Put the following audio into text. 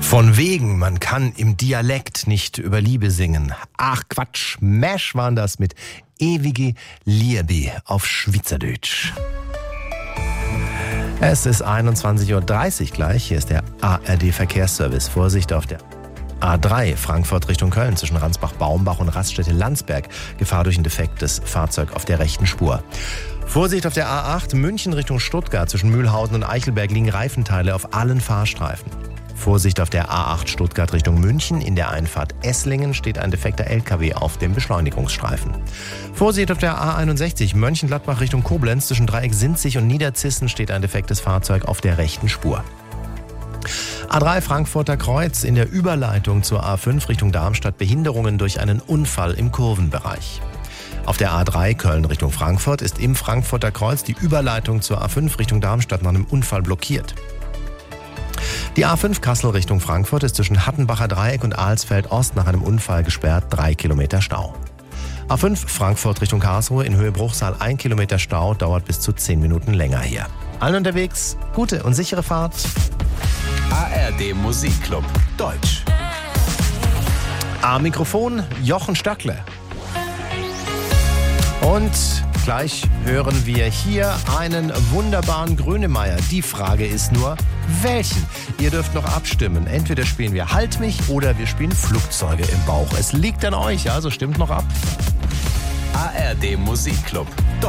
Von wegen, man kann im Dialekt nicht über Liebe singen. Ach Quatsch, Mesh waren das mit ewige Liebe auf Schweizerdeutsch. Es ist 21.30 Uhr gleich. Hier ist der ARD-Verkehrsservice. Vorsicht auf der A3 Frankfurt Richtung Köln zwischen Ransbach-Baumbach und Raststätte-Landsberg. Gefahr durch ein defektes Fahrzeug auf der rechten Spur. Vorsicht auf der A8 München Richtung Stuttgart zwischen Mühlhausen und Eichelberg liegen Reifenteile auf allen Fahrstreifen. Vorsicht auf der A8 Stuttgart Richtung München. In der Einfahrt Esslingen steht ein defekter LKW auf dem Beschleunigungsstreifen. Vorsicht auf der A61 Mönchengladbach Richtung Koblenz. Zwischen Dreieck Sinzig und Niederzissen steht ein defektes Fahrzeug auf der rechten Spur. A3 Frankfurter Kreuz in der Überleitung zur A5 Richtung Darmstadt Behinderungen durch einen Unfall im Kurvenbereich. Auf der A3 Köln Richtung Frankfurt ist im Frankfurter Kreuz die Überleitung zur A5 Richtung Darmstadt nach einem Unfall blockiert. Die A5 Kassel Richtung Frankfurt ist zwischen Hattenbacher Dreieck und Alsfeld Ost nach einem Unfall gesperrt, 3 Kilometer Stau. A5 Frankfurt Richtung Karlsruhe in Höhe Bruchsal 1 Kilometer Stau, dauert bis zu 10 Minuten länger hier. Allen unterwegs, gute und sichere Fahrt. ARD Musikclub Deutsch. Am Mikrofon Jochen Stöckle. Und gleich hören wir hier einen wunderbaren Grönemeyer. Die Frage ist nur, welchen? Ihr dürft noch abstimmen. Entweder spielen wir Halt mich oder wir spielen Flugzeuge im Bauch. Es liegt an euch, also stimmt noch ab. ARD Musikclub Deutsch.